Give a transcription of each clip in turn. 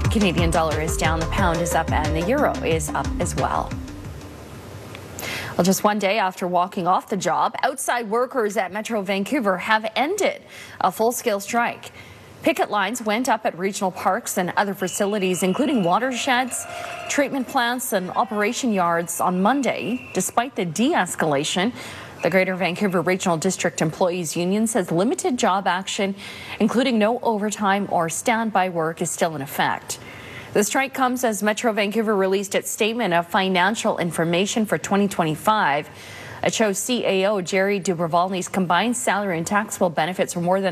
The Canadian dollar is down, the pound is up, and the euro is up as well. Well, just one day after walking off the job, outside workers at Metro Vancouver have ended a full-scale strike. Picket lines went up at regional parks and other facilities, including watersheds, treatment plants, and operation yards on Monday. Despite the de-escalation, the Greater Vancouver Regional District Employees Union says limited job action, including no overtime or standby work, is still in effect. The strike comes as Metro Vancouver released its statement of financial information for 2025. It shows CAO Jerry Dubravalny's combined salary and taxable benefits were more than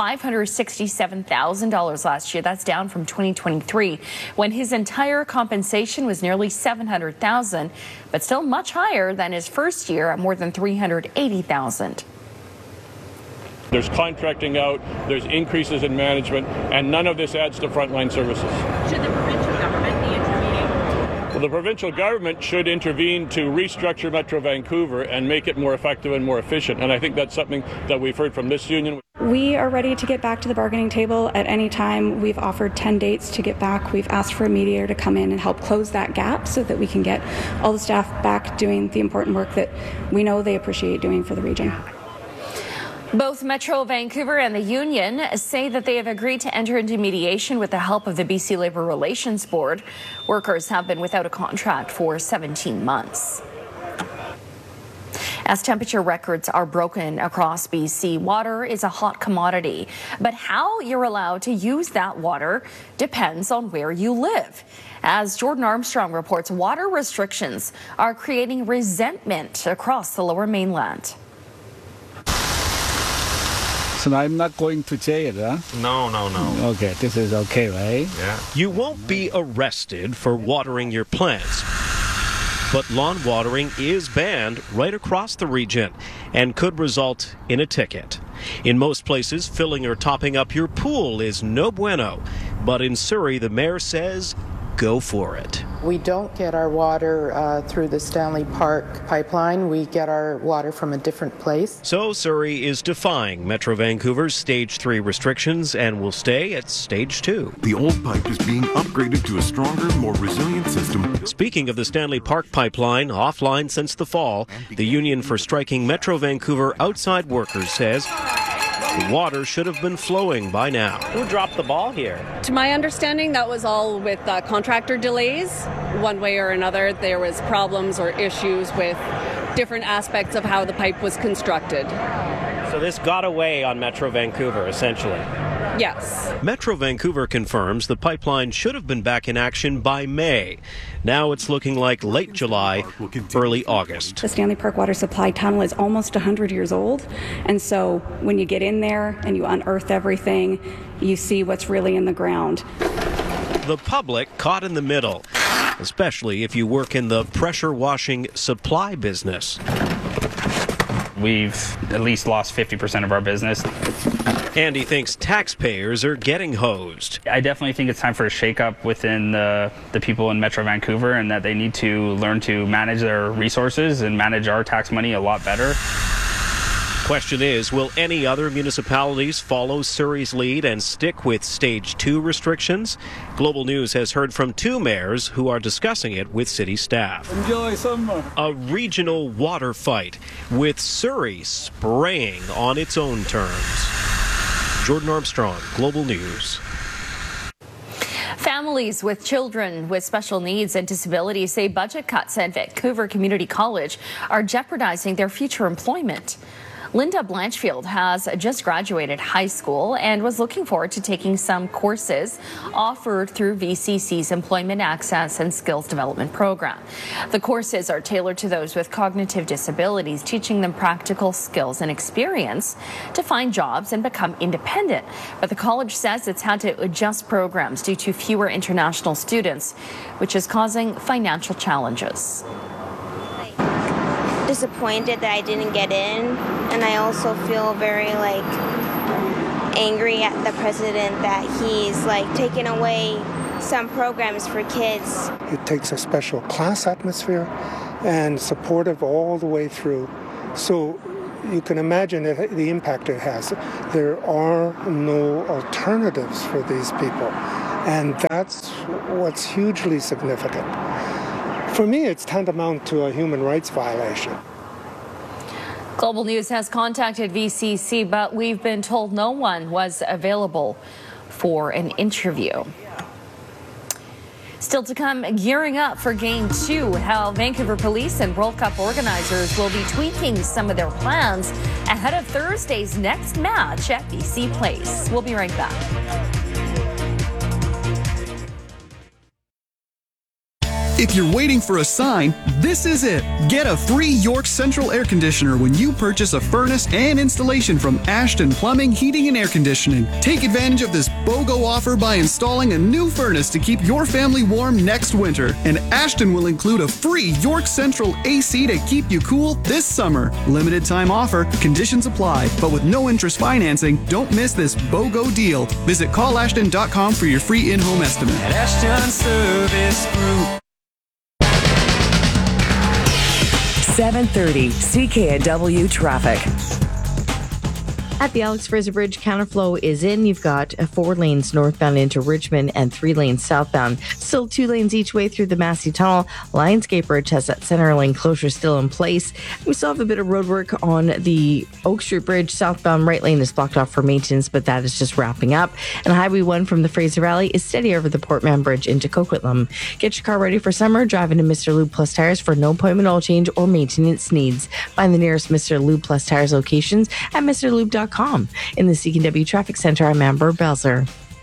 $567,000 last year. That's down from 2023, when his entire compensation was nearly $700,000, but still much higher than his first year at more than $380,000. There's contracting out, there's increases in management, and none of this adds to frontline services. Should the provincial government be intervening? Well, the provincial government should intervene to restructure Metro Vancouver and make it more effective and more efficient. And I think that's something that we've heard from this union. We are ready to get back to the bargaining table at any time. We've offered 10 dates to get back. We've asked for a mediator to come in and help close that gap so that we can get all the staff back doing the important work that we know they appreciate doing for the region. Both Metro Vancouver and the union say that they have agreed to enter into mediation with the help of the BC Labour Relations Board. Workers have been without a contract for 17 months. As temperature records are broken across BC, water is a hot commodity. But how you're allowed to use that water depends on where you live. As Jordan Armstrong reports, water restrictions are creating resentment across the Lower Mainland. So I'm not going to jail, huh? No. Okay, this is okay, right? Yeah. You won't be arrested for watering your plants. But lawn watering is banned right across the region and could result in a ticket. In most places, filling or topping up your pool is no bueno. But in Surrey, the mayor says, go for it. We don't get our water through the Stanley Park pipeline. We get our water from a different place. So Surrey is defying Metro Vancouver's Stage 3 restrictions and will stay at Stage 2. The old pipe is being upgraded to a stronger, more resilient system. Speaking of the Stanley Park pipeline, offline since the fall, the Union for Striking Metro Vancouver outside workers says the water should have been flowing by now. Who dropped the ball here? To my understanding, that was all with contractor delays. One way or another, there was problems or issues with different aspects of how the pipe was constructed. So this got away on Metro Vancouver, essentially. Yes. Metro Vancouver confirms the pipeline should have been back in action by May. Now it's looking like late July, early August. The Stanley Park Water Supply Tunnel is almost 100 years old, and so when you get in there and you unearth everything, you see what's really in the ground. The public caught in the middle, especially if you work in the pressure washing supply business. We've at least lost 50% of our business. And he thinks taxpayers are getting hosed. I definitely think it's time for a shake-up within the people in Metro Vancouver, and that they need to learn to manage their resources and manage our tax money a lot better. Question is, will any other municipalities follow Surrey's lead and stick with Stage 2 restrictions? Global News has heard from two mayors who are discussing it with city staff. Enjoy summer. A regional water fight, with Surrey spraying on its own terms. Jordan Armstrong, Global News. Families with children with special needs and disabilities say budget cuts at Vancouver Community College are jeopardizing their future employment. Linda Blanchfield has just graduated high school and was looking forward to taking some courses offered through VCC's Employment Access and Skills Development Program. The courses are tailored to those with cognitive disabilities, teaching them practical skills and experience to find jobs and become independent. But the college says it's had to adjust programs due to fewer international students, which is causing financial challenges. Disappointed that I didn't get in, and I also feel very angry at the president that he's taking away some programs for kids. It takes a special class atmosphere and supportive all the way through. So you can imagine the impact it has. There are no alternatives for these people. And that's what's hugely significant. For me, it's tantamount to a human rights violation. Global News has contacted VCC, but we've been told no one was available for an interview. Still to come, gearing up for Game 2, how Vancouver Police and World Cup organizers will be tweaking some of their plans ahead of Thursday's next match at BC Place. We'll be right back. If you're waiting for a sign, this is it. Get a free York Central air conditioner when you purchase a furnace and installation from Ashton Plumbing, Heating and Air Conditioning. Take advantage of this BOGO offer by installing a new furnace to keep your family warm next winter. And Ashton will include a free York Central AC to keep you cool this summer. Limited time offer, conditions apply, but with no interest financing, don't miss this BOGO deal. Visit callashton.com for your free in-home estimate. At Ashton Service Group. 7:30 CKNW traffic. At the Alex Fraser Bridge, counterflow is in. You've got 4 lanes northbound into Richmond and 3 lanes southbound. Still 2 lanes each way through the Massey Tunnel. Lionsgate Bridge has that center lane closure still in place. We still have a bit of road work on the Oak Street Bridge. Southbound right lane is blocked off for maintenance, but that is just wrapping up. And Highway 1 from the Fraser Valley is steady over the Portman Bridge into Coquitlam. Get your car ready for summer. Drive into Mr. Lube Plus Tires for no appointment oil change or maintenance needs. Find the nearest Mr. Lube Plus Tires locations at mrlube.com. In the CKNW Traffic Center, I'm Amber Belzer.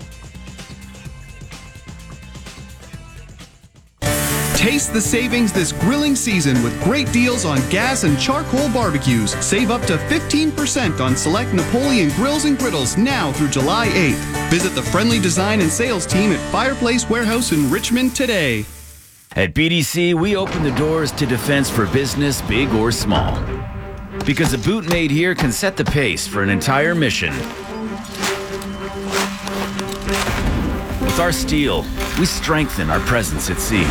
Taste the savings this grilling season with great deals on gas and charcoal barbecues. Save up to 15% on select Napoleon grills and griddles now through July 8th. Visit the friendly design and sales team at Fireplace Warehouse in Richmond today. At BDC, we open the doors to defense for business, big or small. Because a boot made here can set the pace for an entire mission. With our steel, we strengthen our presence at sea.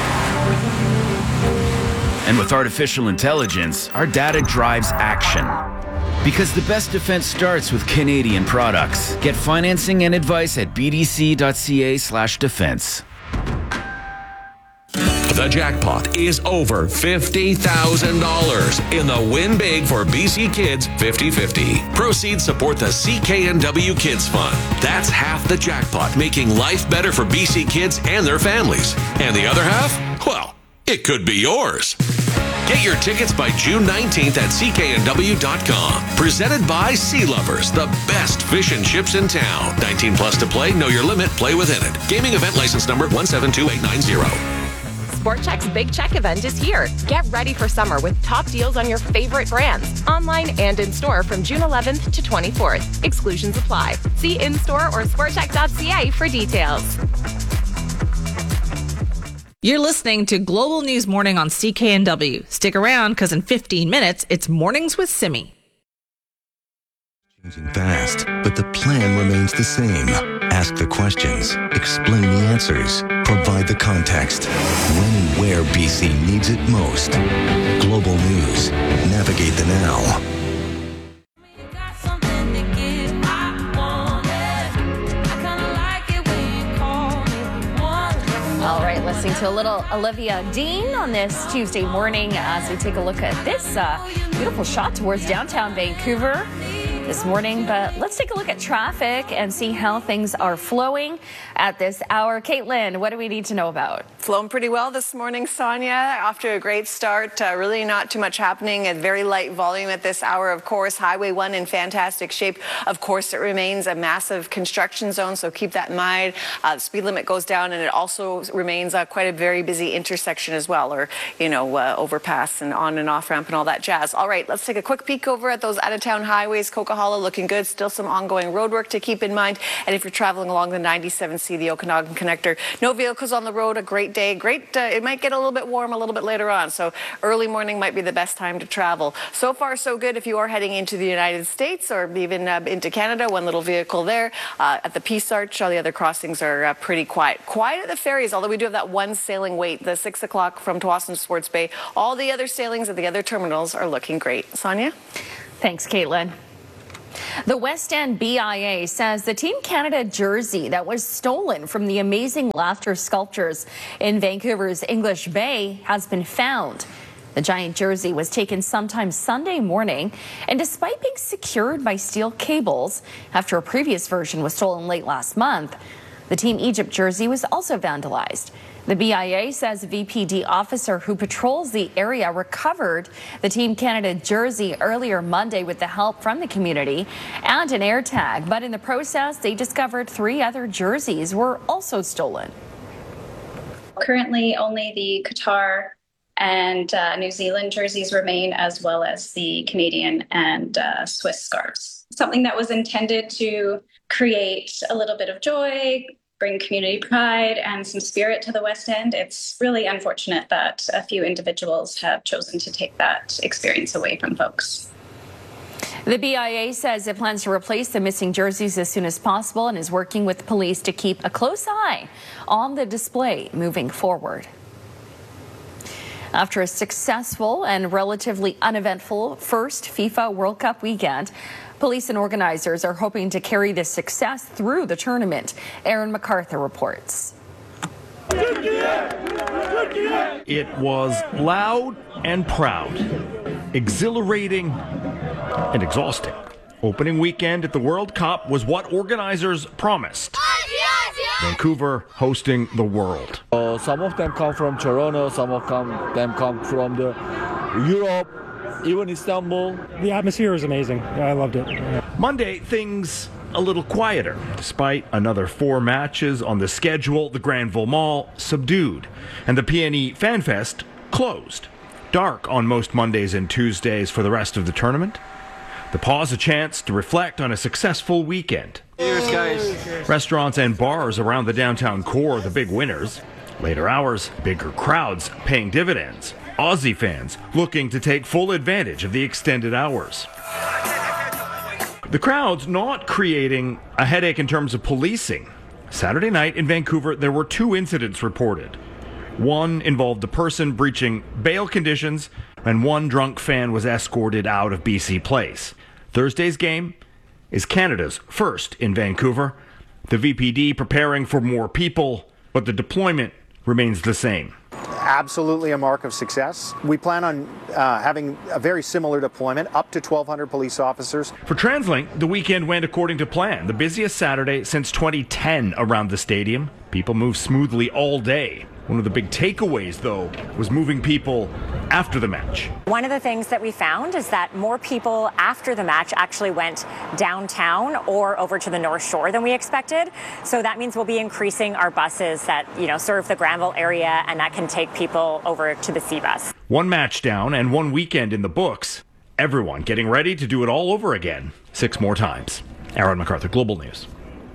And with artificial intelligence, our data drives action. Because the best defense starts with Canadian products. Get financing and advice at bdc.ca/defense. The jackpot is over $50,000 in the Win Big for BC Kids 50-50. Proceeds support the CKNW Kids Fund. That's half the jackpot, making life better for BC kids and their families. And the other half? Well, it could be yours. Get your tickets by June 19th at cknw.com. Presented by Sea Lovers, the best fish and chips in town. 19 plus to play, know your limit, play within it. Gaming event license number 172890. Sport Chek's Big Check event is here. Get ready for summer with top deals on your favorite brands, online and in-store from June 11th to 24th. Exclusions apply. See in-store or sportchek.ca for details. You're listening to Global News Morning on CKNW. Stick around, because in 15 minutes, it's Mornings with Simi. Changing fast, but the plan remains the same. Ask the questions, explain the answers, provide the context. When and where BC needs it most. Global News. Navigate the now. All right, listening to a little Olivia Dean on this Tuesday morning as we take a look at this beautiful shot towards downtown Vancouver this morning. But let's take a look at traffic and see how things are flowing at this hour. Caitlin, what do we need to know about? Flowing pretty well this morning, Sonia. Off to a great start. Really not too much happening. A very light volume at this hour, of course. Highway 1 in fantastic shape. Of course, it remains a massive construction zone, so keep that in mind. The speed limit goes down, and it also remains quite a very busy intersection as well, or, overpass and on and off ramp and all that jazz. All right, let's take a quick peek over at those out-of-town highways. Coquihalla looking good. Still some ongoing road work to keep in mind. And if you're traveling along the 97C, the Okanagan Connector, no vehicles on the road. A great day. It might get a little bit warm a little bit later on, so early morning might be the best time to travel. So far, so good if you are heading into the United States or even into Canada. One little vehicle there. At the Peace Arch, all the other crossings are pretty quiet. Quiet at the ferries, although we do have that one sailing wait, the 6 o'clock from Tsawwassen Sports Bay. All the other sailings at the other terminals are looking great. Sonia? Thanks, Caitlin. The West End BIA says the Team Canada jersey that was stolen from the Amazing Laughter sculptures in Vancouver's English Bay has been found. The giant jersey was taken sometime Sunday morning, and despite being secured by steel cables after a previous version was stolen late last month, the Team Egypt jersey was also vandalized. The BIA says a VPD officer who patrols the area recovered the Team Canada jersey earlier Monday with the help from the community and an AirTag. But in the process, they discovered 3 other jerseys were also stolen. Currently, only the Qatar and New Zealand jerseys remain, as well as the Canadian and Swiss scarves. Something that was intended to create a little bit of joy, bring community pride and some spirit to the West End. It's really unfortunate that a few individuals have chosen to take that experience away from folks. The BIA says it plans to replace the missing jerseys as soon as possible and is working with police to keep a close eye on the display moving forward. After a successful and relatively uneventful first FIFA World Cup weekend, police and organizers are hoping to carry this success through the tournament. Aaron MacArthur reports. It was loud and proud, exhilarating and exhausting. Opening weekend at the World Cup was what organizers promised. Vancouver hosting the world. Some of them come from Toronto, some of them come from Europe, even Istanbul. The atmosphere is amazing. I loved it. Monday, things a little quieter. Despite another 4 matches on the schedule, the Granville Mall subdued, and the PNE Fan Fest closed. Dark on most Mondays and Tuesdays for the rest of the tournament. The pause a chance to reflect on a successful weekend. Cheers, guys. Restaurants and bars around the downtown core, the big winners. Later hours, bigger crowds paying dividends. Aussie fans looking to take full advantage of the extended hours. The crowds not creating a headache in terms of policing. Saturday night in Vancouver, there were 2 incidents reported. One involved a person breaching bail conditions, and 1 drunk fan was escorted out of BC Place. Thursday's game is Canada's first in Vancouver. The VPD preparing for more people, but the deployment remains the same. Absolutely a mark of success. We plan on having a very similar deployment, up to 1,200 police officers. For TransLink, the weekend went according to plan. The busiest Saturday since 2010 around the stadium. People moved smoothly all day. One of the big takeaways, though, was moving people after the match. One of the things that we found is that more people after the match actually went downtown or over to the North Shore than we expected. So that means we'll be increasing our buses that, serve the Granville area, and that can take people over to the C-Bus. 1 match down and 1 weekend in the books. Everyone getting ready to do it all over again 6 more times. Aaron MacArthur, Global News.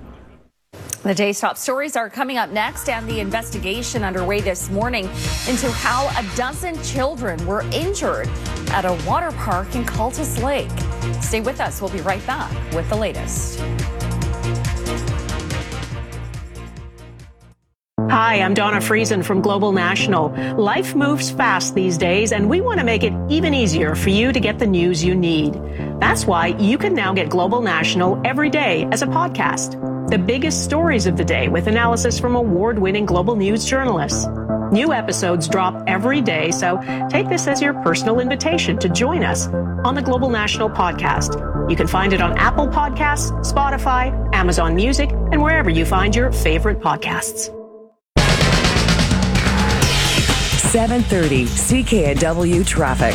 The day's top stories are coming up next, and the investigation underway this morning into how a dozen children were injured at a water park in Cultus Lake. Stay with us. We'll be right back with the latest. Hi, I'm Donna Friesen from Global National. Life moves fast these days, and we want to make it even easier for you to get the news you need. That's why you can now get Global National every day as a podcast. The biggest stories of the day with analysis from award-winning global news journalists. New episodes drop every day, so take this as your personal invitation to join us on the Global National podcast. You can find it on Apple Podcasts, Spotify, Amazon Music, and wherever you find your favorite podcasts. 7:30 CKNW traffic.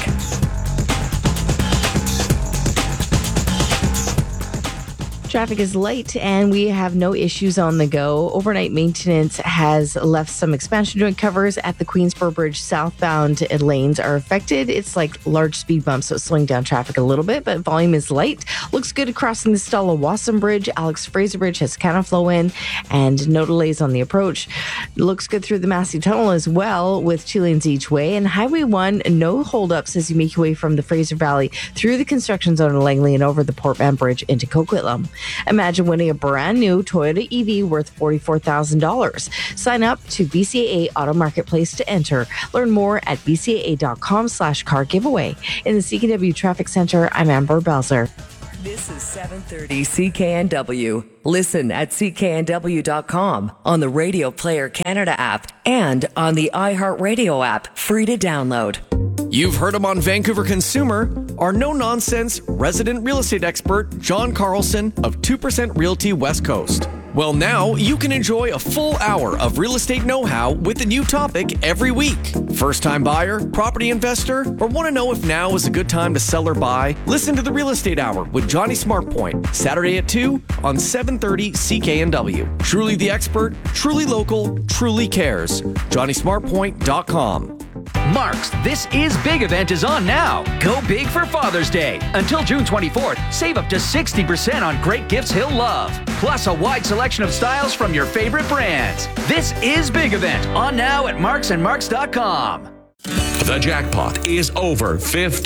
Traffic is light and we have no issues on the go. Overnight maintenance has left some expansion joint covers at the Queensborough Bridge southbound lanes are affected. It's like large speed bumps, so it's slowing down traffic a little bit, but volume is light. Looks good crossing the Stella-Wasson Bridge. Alex Fraser Bridge has counterflow in and no delays on the approach. Looks good through the Massey Tunnel as well with 2 lanes each way. And Highway 1, no holdups as you make your way from the Fraser Valley through the construction zone of Langley and over the Port Mann Bridge into Coquitlam. Imagine winning a brand new Toyota EV worth $44,000. Sign up to BCAA Auto Marketplace to enter. Learn more at bcaa.com/car giveaway. In the CKNW Traffic Center, I'm Amber Belzer. This is 730 CKNW. Listen at cknw.com, on the Radio Player Canada app, and on the iHeartRadio app, free to download. You've heard him on Vancouver Consumer. Our no-nonsense resident real estate expert, John Carlson of 2% Realty West Coast. Well, now you can enjoy a full hour of real estate know-how with a new topic every week. First-time buyer, property investor, or want to know if now is a good time to sell or buy? Listen to the Real Estate Hour with Johnny Smartpoint, Saturday at 2 on 730 CKNW. Truly the expert, truly local, truly cares. JohnnySmartpoint.com. Mark's This Is Big event is on now. Go big for Father's Day. Until June 24th, save up to 60% on great gifts he'll love. Plus a wide selection of styles from your favorite brands. This Is Big event on now at marksandmarks.com. The jackpot is over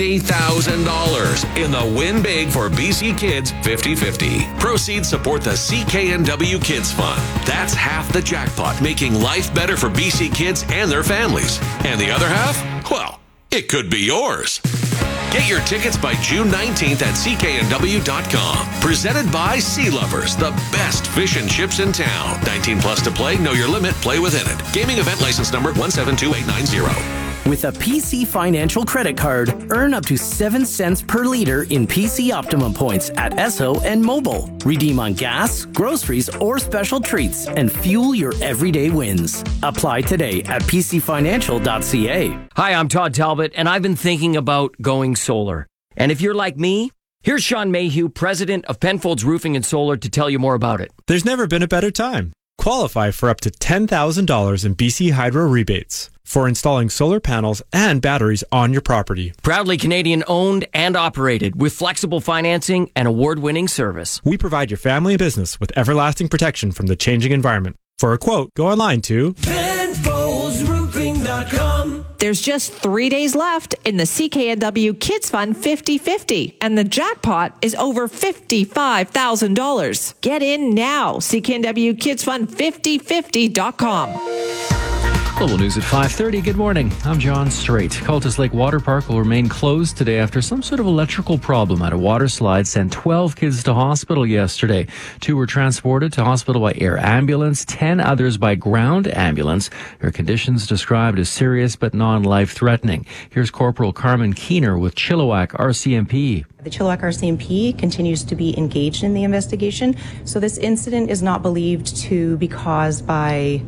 $50,000 in the Win Big for BC Kids 50-50. Proceeds support the CKNW Kids Fund. That's half the jackpot, making life better for BC kids and their families. And the other half? Well, it could be yours. Get your tickets by June 19th at cknw.com. Presented by Sea Lovers, the best fish and chips in town. 19 plus to play, know your limit, play within it. Gaming event license number 172890. With a PC Financial credit card, earn up to 7 cents per liter in PC Optimum points at Esso and Mobile. Redeem on gas, groceries, or special treats and fuel your everyday wins. Apply today at pcfinancial.ca. Hi, I'm Todd Talbot, and I've been thinking about going solar. And if you're like me, here's Sean Mayhew, president of Penfolds Roofing and Solar, to tell you more about it. There's never been a better time. Qualify for up to $10,000 in BC Hydro rebates for installing solar panels and batteries on your property. Proudly Canadian owned and operated with flexible financing and award-winning service. We provide your family and business with everlasting protection from the changing environment. For a quote, go online to PenfoldsRoofing.com. There's just 3 days left in the CKNW Kids Fund 50-50, and the jackpot is over $55,000. Get in now. CKNW Kids Fund 5050.com. Global News at 5:30. Good morning. I'm John Strait. Cultus Lake Water Park will remain closed today after some sort of electrical problem at a water slide sent 12 kids to hospital yesterday. 2 were transported to hospital by air ambulance, 10 others by ground ambulance. Their conditions described as serious but non-life-threatening. Here's Corporal Carmen Keener with Chilliwack RCMP. The Chilliwack RCMP continues to be engaged in the investigation, so this incident is not believed to be caused by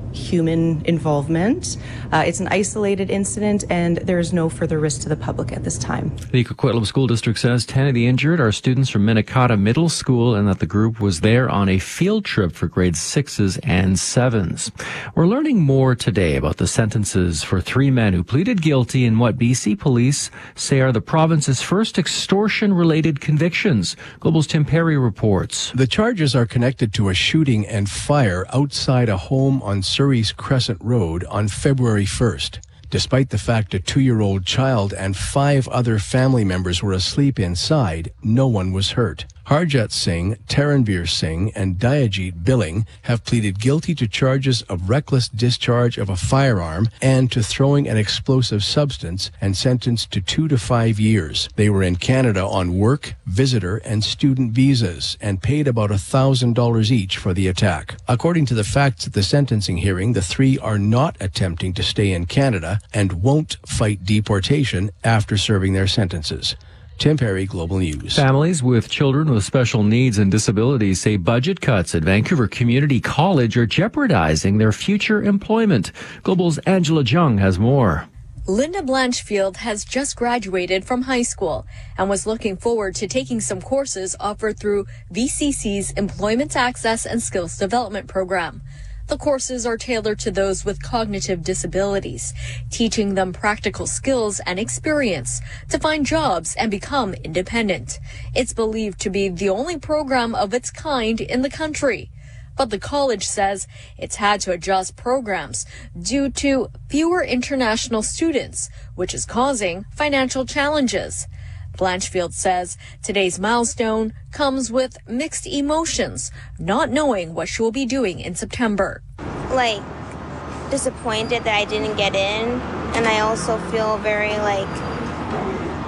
human involvement. It's an isolated incident, and there is no further risk to the public at this time. The Coquitlam School District says 10 of the injured are students from Minnetonka Middle School and that the group was there on a field trip for grades 6s and 7s. We're learning more today about the sentences for 3 men who pleaded guilty in what BC police say are the province's first extortion-related convictions. Global's Tim Perry reports. The charges are connected to a shooting and fire outside a home on Surrey's Crescent Road on February 1st. Despite the fact a 2-year-old child and 5 other family members were asleep inside, no one was hurt. Harjat Singh, Taranveer Singh, and Dayajit Billing have pleaded guilty to charges of reckless discharge of a firearm and to throwing an explosive substance and sentenced to 2 to 5 years. They were in Canada on work, visitor, and student visas and paid about $1,000 each for the attack. According to the facts at the sentencing hearing, the 3 are not attempting to stay in Canada and won't fight deportation after serving their sentences. Tim Perry, Global News. Families with children with special needs and disabilities say budget cuts at Vancouver Community College are jeopardizing their future employment. Global's Angela Jung has more. Linda Blanchfield has just graduated from high school and was looking forward to taking some courses offered through VCC's Employment Access and Skills Development Program. The courses are tailored to those with cognitive disabilities, teaching them practical skills and experience to find jobs and become independent. It's believed to be the only program of its kind in the country. But the college says it's had to adjust programs due to fewer international students, which is causing financial challenges. Blanchfield says today's milestone comes with mixed emotions, not knowing what she will be doing in September. Like, disappointed that I didn't get in, and I also feel very,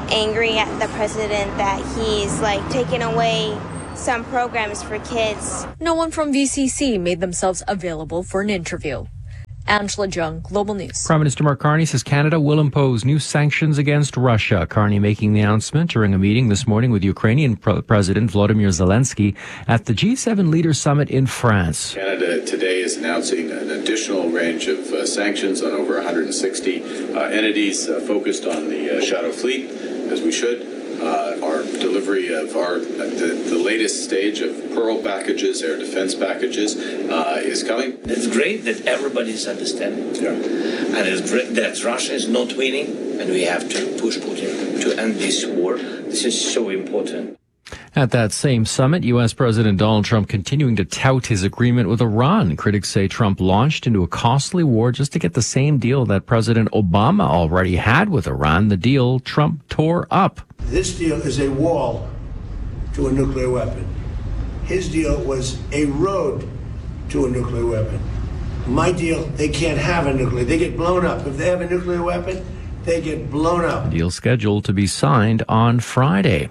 angry at the president that he's like taking away some programs for kids. No one from VCC made themselves available for an interview. Angela Jung, Global News. Prime Minister Mark Carney says Canada will impose new sanctions against Russia. Carney making the announcement during a meeting this morning with Ukrainian President Volodymyr Zelensky at the G7 Leaders Summit in France. Canada today is announcing an additional range of sanctions on over 160 entities focused on the Shadow Fleet, as we should. Our delivery of the latest stage of Pearl packages, air defense packages, is coming. It's great that everybody's understanding. Yeah. And it's great that Russia is not winning, and we have to push Putin to end this war. This is so important. At that same summit, U.S. President Donald Trump continuing to tout his agreement with Iran. Critics say Trump launched into a costly war just to get the same deal that President Obama already had with Iran, the deal Trump tore up. This deal is a wall to a nuclear weapon. His deal was a road to a nuclear weapon. My deal, they can't have a nuclear. They get blown up. If they have a nuclear weapon, they get blown up. Deal scheduled to be signed on Friday.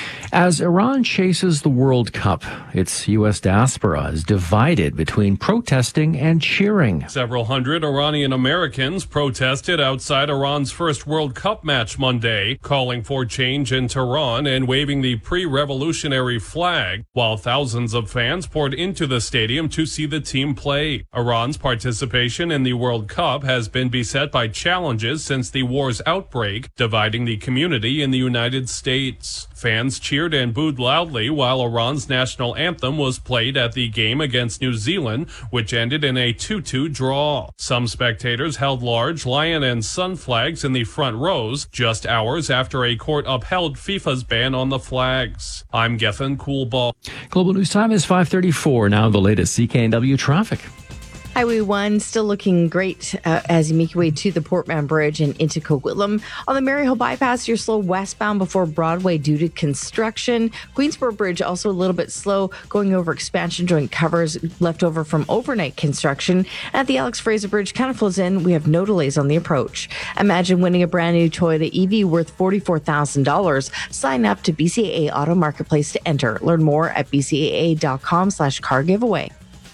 As Iran chases the World Cup, its U.S. diaspora is divided between protesting and cheering. Several hundred Iranian Americans protested outside Iran's first World Cup match Monday, calling for change in Tehran and waving the pre-revolutionary flag, while thousands of fans poured into the stadium to see the team play. Iran's participation in the World Cup has been beset by challenges since the war's outbreak, dividing the community in the United States. Fans cheered and booed loudly while Iran's national anthem was played at the game against New Zealand, which ended in a 2-2 draw. Some spectators held large lion and sun flags in the front rows just hours after a court upheld FIFA's ban on the flags. I'm Gethin Coolball. Global News Time is 5:34. Now the latest CKNW traffic. Highway 1 still looking great as you make your way to the Portman Bridge and into Coquitlam. On the Maryhill Bypass, you're slow westbound before Broadway due to construction. Queensboro Bridge also a little bit slow going over expansion joint covers left over from overnight construction. At the Alex Fraser Bridge kind of flows in. We have no delays on the approach. Imagine winning a brand new Toyota EV worth $44,000. Sign up to BCAA Auto Marketplace to enter. Learn more at bcaa.com/car giveaway.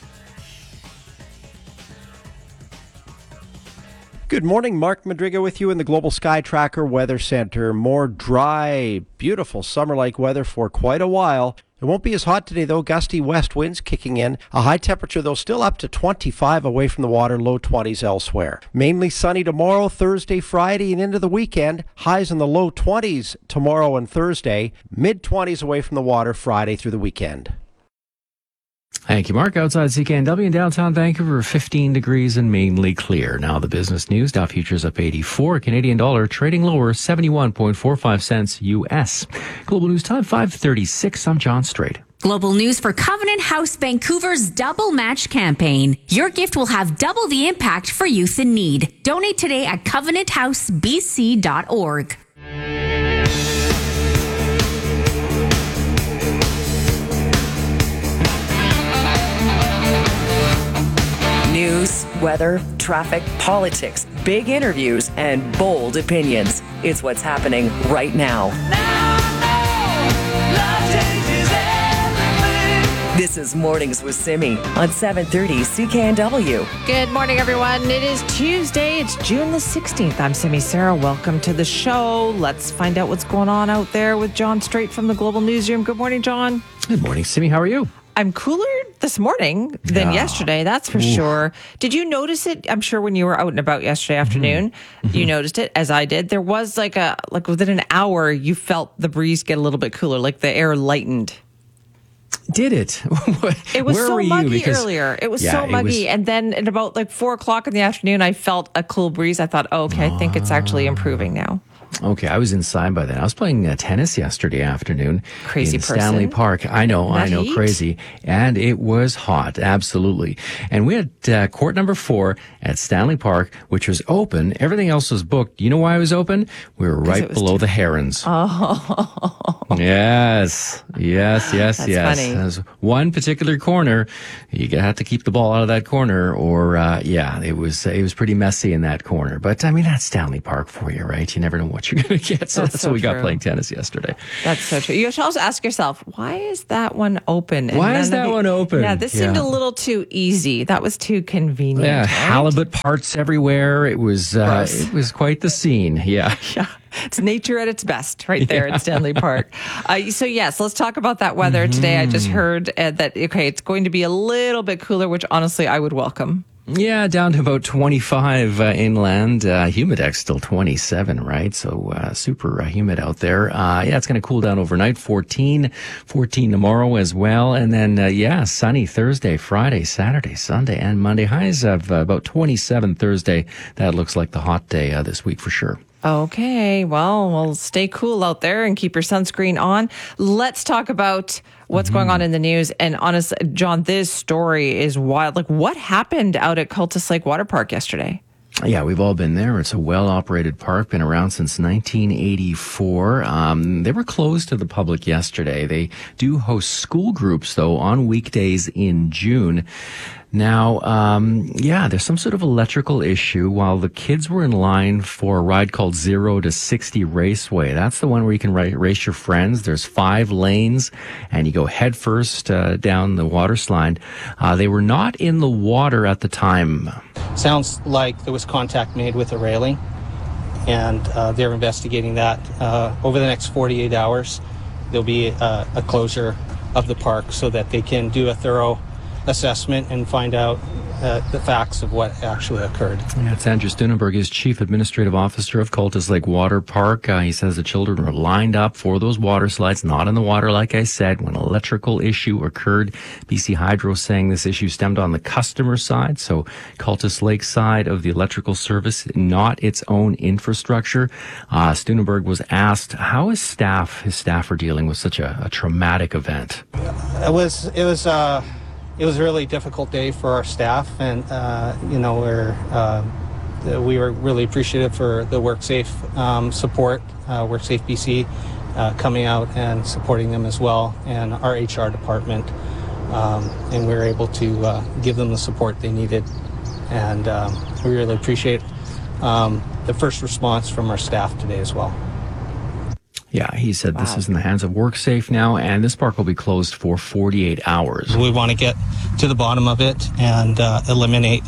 Good morning, Mark Madriga with you in the Global Sky Tracker Weather Center. More dry, beautiful summer-like weather for quite a while. It won't be as hot today, though. Gusty west winds kicking in. A high temperature, though, still up to 25 away from the water, low 20s elsewhere. Mainly sunny tomorrow, Thursday, Friday, and into the weekend. Highs in the low 20s tomorrow and Thursday. Mid-20s away from the water Friday through the weekend. Thank you, Mark. Outside CKNW in downtown Vancouver, 15 degrees and mainly clear. Now the business news. Dow futures up 84. Canadian dollar trading lower, 71.45 cents U.S. Global News Time, 5:36. I'm John Strait. Global news for Covenant House Vancouver's Double Match campaign. Your gift will have double the impact for youth in need. Donate today at covenanthousebc.org. News, weather, traffic, politics, big interviews, and bold opinions. It's what's happening right now. This is Mornings with Simi on 730 CKNW. Good morning, everyone. It is Tuesday. It's June the 16th. I'm Simi Sarah. Welcome to the show. Let's find out what's going on out there with John Strait from the Global Newsroom. Good morning, John. Good morning, Simi. How are you? I'm cooler this morning than yesterday, that's for sure. Did you notice it? I'm sure when you were out and about yesterday afternoon, you noticed it, as I did. There was like within an hour, you felt the breeze get a little bit cooler, like the air lightened. Did it? It was so muggy earlier. It was so muggy. And then at about 4 o'clock in the afternoon, I felt a cool breeze. I thought, okay, I think it's actually improving now. Okay, I was inside by then. I was playing tennis yesterday afternoon Crazy in person. Stanley Park. I know, Heat? crazy. And it was hot, absolutely. And we had court number 4 at Stanley Park, which was open. Everything else was booked. You know why it was open? We were right below the Herons. Oh. Yes. That's funny. There's one particular corner. You have to keep the ball out of that corner, or it was pretty messy in that corner. But I mean, that's Stanley Park for you, right? You never know what what you're going to get. So that's what we got true. playing tennis yesterday. That's so true. You should also ask yourself, why is that one open? And Why is none of that one open? Yeah, this seemed Yeah. a little too easy. That was too convenient. Yeah, right? halibut parts everywhere. It was quite the scene. Yeah. Yeah, it's nature at its best right there at Stanley Park. So yes, let's talk about that weather today. I just heard that, okay, it's going to be a little bit cooler, which honestly I would welcome. Yeah, down to about 25 inland. Humidex still 27, right? So super humid out there. Yeah, it's going to cool down overnight. 14 tomorrow as well. And then, sunny Thursday, Friday, Saturday, Sunday, and Monday. Highs of about 27 Thursday. That looks like the hot day this week for sure. Okay, well, stay cool out there and keep your sunscreen on. Let's talk about what's going on in the news. And honestly, John, this story is wild. Like, what happened out at Cultus Lake Water Park yesterday? Yeah, we've all been there. It's a well-operated park, been around since 1984. They were closed to the public yesterday. They do host school groups, though, on weekdays in June. Now, there's some sort of electrical issue while the kids were in line for a ride called 0 to 60 Raceway. That's the one where you can race your friends. There's 5 lanes and you go head first down the water slide. They were not in the water at the time. Sounds like there was contact made with the railing, and they're investigating that. Over the next 48 hours, there'll be a closure of the park so that they can do a thorough assessment and find out the facts of what actually occurred. Yeah, it's Andrew Stunenberg is Chief Administrative Officer of Cultus Lake Water Park. He says the children were lined up for those water slides, not in the water, like I said, when an electrical issue occurred. BC Hydro saying this issue stemmed on the customer side, so Cultus Lake side of the electrical service, not its own infrastructure. Stunenberg was asked how his staff are dealing with such a traumatic event. It was a really difficult day for our staff, and we were really appreciative for the WorkSafe support, WorkSafe BC coming out and supporting them as well, and our HR department, and we were able to give them the support they needed, and we really appreciate the first response from our staff today as well. Yeah, he said this is in the hands of WorkSafe now, and this park will be closed for 48 hours. We want to get to the bottom of it and eliminate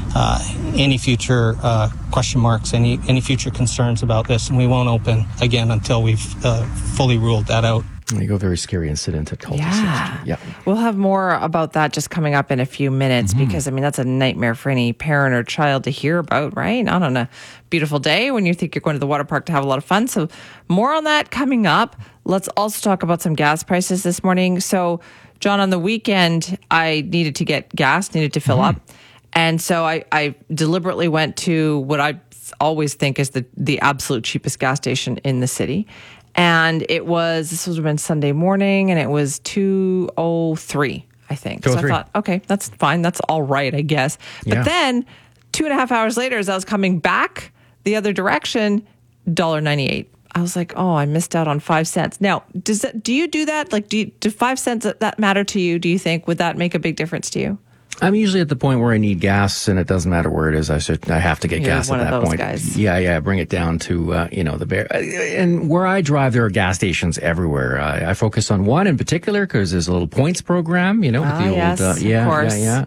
any future question marks, any future concerns about this, and we won't open again until we've fully ruled that out. There you go, very scary incident at Cultus. Yeah. We'll have more about that just coming up in a few minutes because, that's a nightmare for any parent or child to hear about, right? Not on a beautiful day when you think you're going to the water park to have a lot of fun. So more on that coming up. Let's also talk about some gas prices this morning. So, John, on the weekend, I needed to get gas, needed to fill up. And so I deliberately went to what I always think is the absolute cheapest gas station in the city. And this would have been Sunday morning, and it was $2.03, I think. So I thought, okay, that's fine. That's all right, I guess. But then 2.5 hours later, as I was coming back the other direction, $1.98. I was like, oh, I missed out on 5 cents. Now, do you do that? Like, do 5 cents that matter to you? Do you think, would that make a big difference to you? I'm usually at the point where I need gas, and it doesn't matter where it is. I have to get gas at that point. Guys. Yeah. Bring it down to the bear. And where I drive, there are gas stations everywhere. I focus on one in particular because there's a little points program. With the old, yes, of course. Yeah.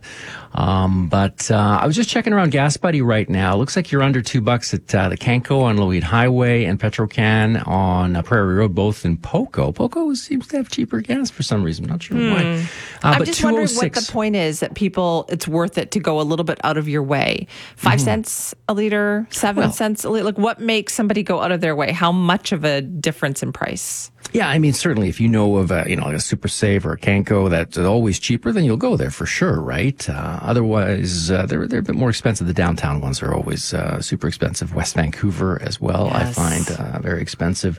But I was just checking around Gas Buddy right now. It looks like you're under $2 at the Canco on Lougheed Highway and Petrocan on Prairie Road, both in Poco. Poco seems to have cheaper gas for some reason. Not sure why. I'm just wondering what the point is that it's worth it to go a little bit out of your way. 5 cents a liter, 7 cents a liter. Like, what makes somebody go out of their way? How much of a difference in price? Yeah, certainly if you know of like a Super Save or a Canco that's always cheaper, then you'll go there for sure, right? Otherwise, they're a bit more expensive. The downtown ones are always super expensive. West Vancouver as well, yes. I find very expensive.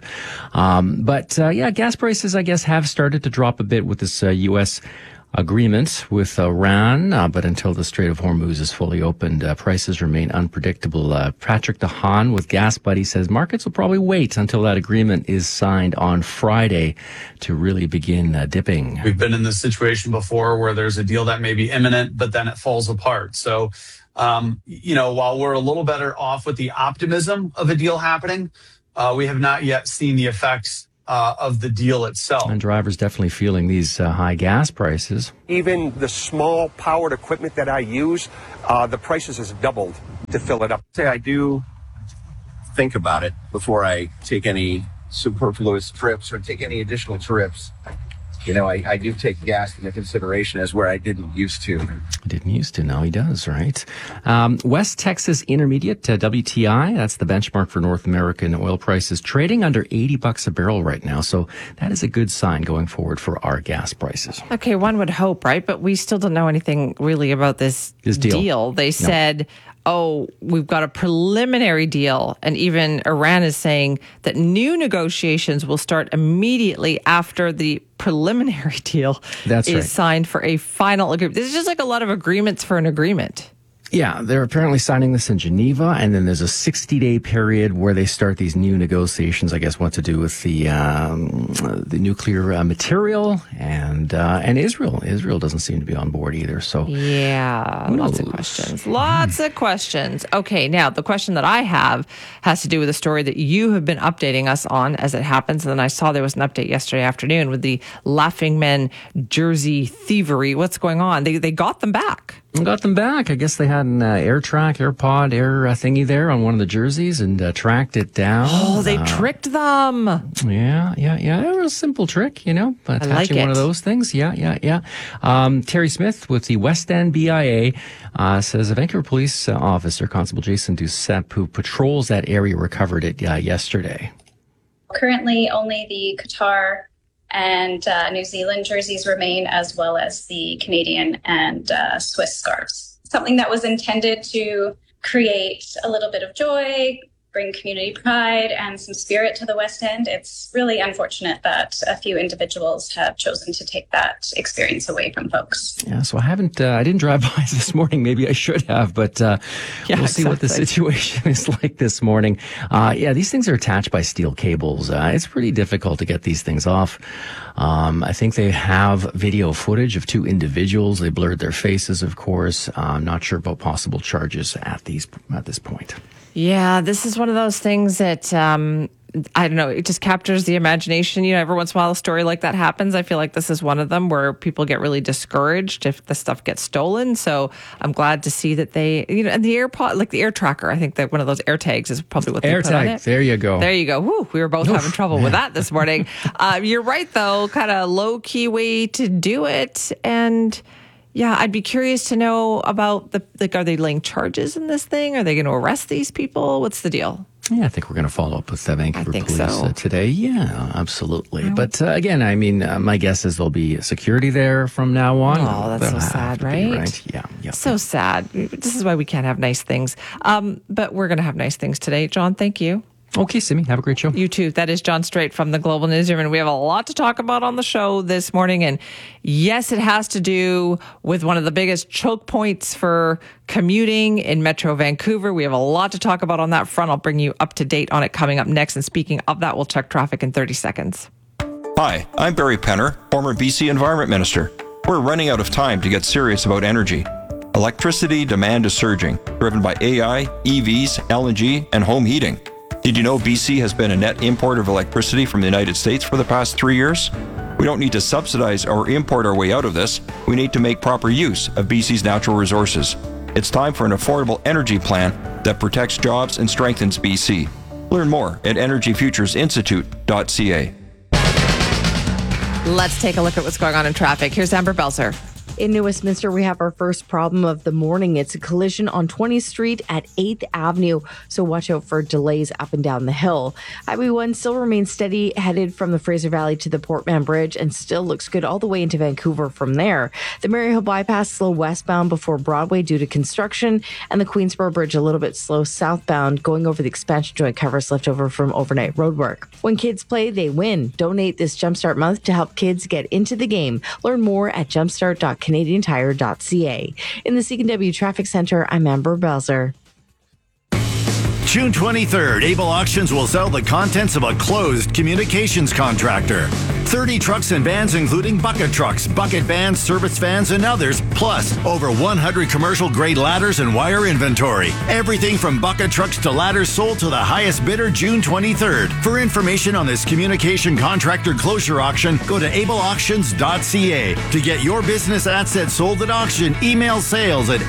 But gas prices, I guess, have started to drop a bit with this U.S. agreement with Iran, but until the Strait of Hormuz is fully opened, prices remain unpredictable. Patrick DeHaan with Gas Buddy says markets will probably wait until that agreement is signed on Friday to really begin dipping. We've been in this situation before where there's a deal that may be imminent, but then it falls apart. So, while we're a little better off with the optimism of a deal happening, we have not yet seen the effects of the deal itself. And drivers definitely feeling these high gas prices. Even the small powered equipment that I use, the prices has doubled to fill it up. Say I do think about it before I take any superfluous trips or take any additional trips. You know, I do take gas into consideration as where I didn't used to. Now he does, right? West Texas Intermediate, WTI, that's the benchmark for North American oil prices, trading under $80 a barrel right now. So that is a good sign going forward for our gas prices. Okay, one would hope, right? But we still don't know anything really about this deal. They said, we've got a preliminary deal. And even Iran is saying that new negotiations will start immediately after the preliminary deal is signed for a final agreement. This is just like a lot of agreements for an agreement. Yeah, they're apparently signing this in Geneva, and then there's a 60-day period where they start these new negotiations, I guess, what to do with the nuclear material, and Israel. Israel doesn't seem to be on board either. So yeah, lots of questions. Okay, now the question that I have has to do with a story that you have been updating us on as it happens, and then I saw there was an update yesterday afternoon with the Laughing Men jersey thievery. What's going on? They got them back. Got them back. I guess they had an AirPod thingy there on one of the jerseys and tracked it down. Oh, they tricked them. Yeah. It was a simple trick, attaching one of those things. Yeah. Terry Smith with the West End BIA says a Vancouver police officer, Constable Jason Doucette, who patrols that area, recovered it yesterday. Currently, only the Qatar and New Zealand jerseys remain, as well as the Canadian and Swiss scarves. Something that was intended to create a little bit of joy, bring community pride and some spirit to the West End. It's really unfortunate that a few individuals have chosen to take that experience away from folks. Yeah, so I didn't drive by this morning. Maybe I should have, but we'll see what the situation is like this morning. These things are attached by steel cables. It's pretty difficult to get these things off. I think they have video footage of two individuals. They blurred their faces, of course. I'm not sure about possible charges at this point. Yeah, this is one of those things that, I don't know, it just captures the imagination. Every once in a while a story like that happens. I feel like this is one of them where people get really discouraged if the stuff gets stolen. So I'm glad to see that they, and the AirPod, like the Air Tracker, I think that one of those Air Tags is probably what they put on it. There you go. There you go. Woo, we were both having trouble with that this morning. You're right, though, kind of low-key way to do it. And yeah, I'd be curious to know about are they laying charges in this thing? Are they going to arrest these people? What's the deal? Yeah, I think we're going to follow up with the Vancouver Police today. Yeah, absolutely. But again, my guess is there'll be security there from now on. Oh, that's so sad, right? Yeah. So sad. This is why we can't have nice things. But we're going to have nice things today. John, thank you. Okay, Simi, have a great show. You too. That is John Strait from the Global Newsroom, and we have a lot to talk about on the show this morning. And yes, it has to do with one of the biggest choke points for commuting in Metro Vancouver. We have a lot to talk about on that front. I'll bring you up to date on it coming up next. And speaking of that, we'll check traffic in 30 seconds. Hi, I'm Barry Penner, former BC Environment Minister. We're running out of time to get serious about energy. Electricity demand is surging, driven by AI, EVs, LNG, and home heating. Did you know BC has been a net importer of electricity from the United States for the past 3 years? We don't need to subsidize or import our way out of this. We need to make proper use of BC's natural resources. It's time for an affordable energy plan that protects jobs and strengthens BC. Learn more at energyfuturesinstitute.ca. Let's take a look at what's going on in traffic. Here's Amber Belzer. In New Westminster, we have our first problem of the morning. It's a collision on 20th Street at 8th Avenue, so watch out for delays up and down the hill. Highway 1 still remains steady, headed from the Fraser Valley to the Portman Bridge, and still looks good all the way into Vancouver from there. The Maryhill Bypass slow westbound before Broadway due to construction, and the Queensborough Bridge a little bit slow southbound, going over the expansion joint covers left over from overnight roadwork. When kids play, they win. Donate this Jumpstart month to help kids get into the game. Learn more at jumpstart.canadiantire.ca. In the CKNW Traffic Center, I'm Amber Belzer. June 23rd, Able Auctions will sell the contents of a closed communications contractor. 30 trucks and vans, including bucket trucks, bucket vans, service vans, and others, plus over 100 commercial-grade ladders and wire inventory. Everything from bucket trucks to ladders sold to the highest bidder June 23rd. For information on this communication contractor closure auction, go to ableauctions.ca. To get your business assets sold at auction, email sales at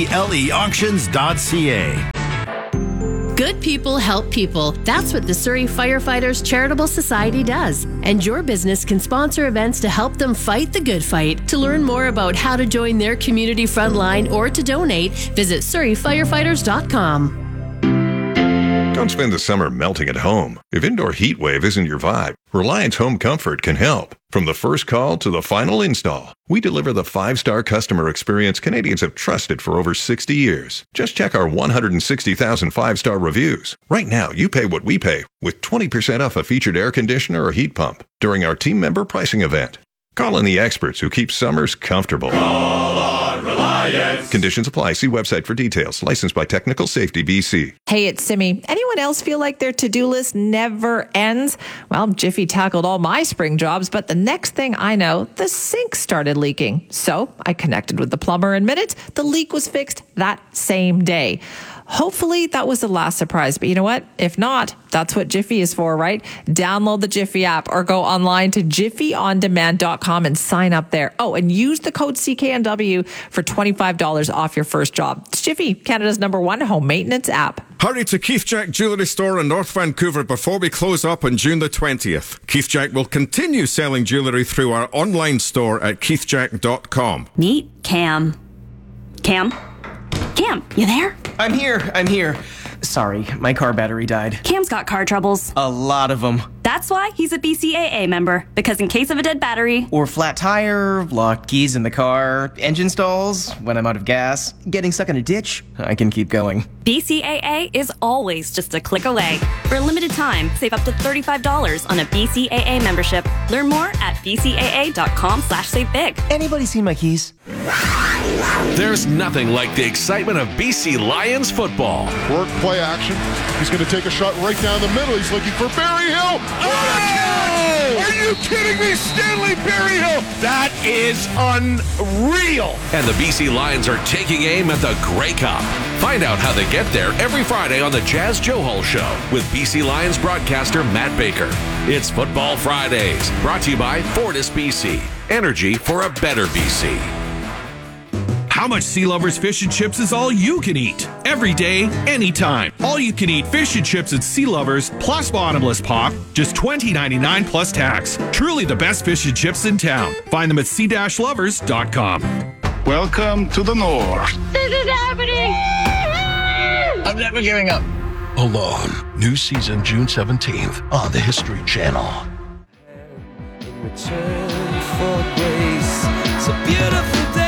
ableauctions.ca. Good people help people. That's what the Surrey Firefighters Charitable Society does. And your business can sponsor events to help them fight the good fight. To learn more about how to join their community frontline or to donate, visit surreyfirefighters.com. Don't spend the summer melting at home. If indoor heat wave isn't your vibe, Reliance Home Comfort can help. From the first call to the final install, we deliver the 5-star customer experience Canadians have trusted for over 60 years. Just check our 160,000 5-star reviews. Right now, you pay what we pay with 20% off a featured air conditioner or heat pump during our team member pricing event. Call in the experts who keep summers comfortable. Call on Reliance. Conditions apply. See website for details. Licensed by Technical Safety BC. Hey, it's Simi. Anyone else feel like their to-do list never ends? Well, Jiffy tackled all my spring jobs, but the next thing I know, the sink started leaking. So I connected with the plumber in minutes. The leak was fixed that same day. Hopefully that was the last surprise, but you know what? If not, that's what Jiffy is for, right? Download the Jiffy app or go online to jiffyondemand.com and sign up there. Oh, and use the code CKNW for $25 off your first job. It's Jiffy, Canada's #1 home maintenance app. Hurry to Keith Jack Jewellery Store in North Vancouver before we close up on June the 20th. Keith Jack will continue selling jewellery through our online store at keithjack.com. Meet Cam. Cam, you there? I'm here. Sorry, my car battery died. Cam's got car troubles. A lot of them. That's why he's a BCAA member, because in case of a dead battery, or flat tire, locked keys in the car, engine stalls, when I'm out of gas, getting stuck in a ditch, I can keep going. BCAA is always just a click away. For a limited time, save up to $35 on a BCAA membership. Learn more at bcaa.com/savebig. Anybody seen my keys? There's nothing like the excitement of BC Lions football. Work, play action. He's going to take a shot right down the middle. He's looking for Barry Hill. Oh! Are you kidding me? Stanley Berryhill. That is unreal. And the BC Lions are taking aim at the Grey Cup. Find out how they get there every Friday on the Jazz Joe Hall Show with BC Lions broadcaster Matt Baker. It's Football Fridays, brought to you by Fortis BC. Energy for a better BC. How much Sea Lovers Fish and Chips is all you can eat? Every day, anytime. All you can eat fish and chips at Sea Lovers plus bottomless pop, just $20.99 plus tax. Truly the best fish and chips in town. Find them at sea-lovers.com. Welcome to the North. This is happening! I'm never giving up. Alone. New season June 17th on the History Channel. In return for grace, it's a beautiful day.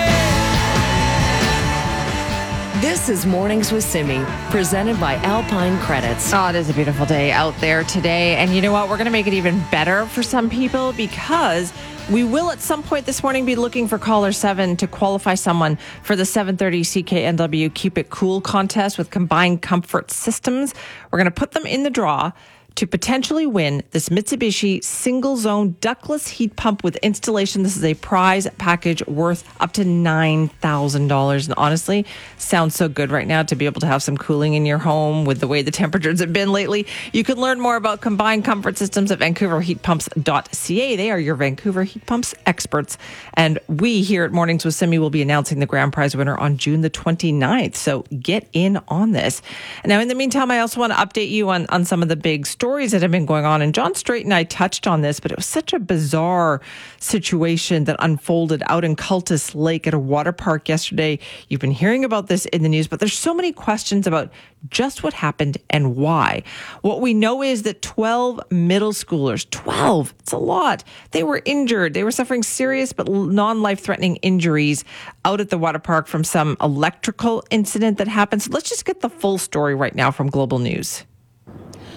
This is Mornings with Simi, presented by Alpine Credits. Oh, it is a beautiful day out there today. And you know what? We're going to make it even better for some people because we will at some point this morning be looking for caller 7 to qualify someone for the 7:30 CKNW Keep It Cool contest with Combined Comfort Systems. We're going to put them in the draw to potentially win this Mitsubishi single-zone ductless heat pump with installation. This is a prize package worth up to $9,000. And honestly, sounds so good right now to be able to have some cooling in your home with the way the temperatures have been lately. You can learn more about Combined Comfort Systems at vancouverheatpumps.ca. They are your Vancouver heat pumps experts. And we here at Mornings with Simi will be announcing the grand prize winner on June the 29th. So get in on this. And now, in the meantime, I also want to update you on some of the big stories that have been going on. And John Strait and I touched on this, but it was such a bizarre situation that unfolded out in Cultus Lake at a water park yesterday. You've been hearing about this in the news, but there's so many questions about just what happened and why. What we know is that 12 middle schoolers, 12, it's a lot. They were injured. They were suffering serious but non-life-threatening injuries out at the water park from some electrical incident that happened. So let's just get the full story right now from Global News.